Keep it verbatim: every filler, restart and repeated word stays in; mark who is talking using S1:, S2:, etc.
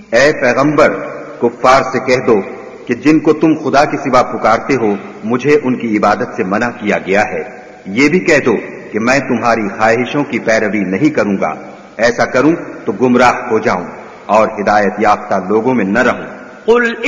S1: ऐ पैगंबर, कुफ्फार से कह दो कि जिनको तुम खुदा के सिवा पुकारते हो मुझे उनकी इबादत से मना किया गया है। ये भी कह दो कि मैं तुम्हारी ख्वाहिशों की पैरवी नहीं करूंगा। ऐसा करूं तो गुमराह हो जाऊं और हिदायत याफ्ता लोगों में न रहूं।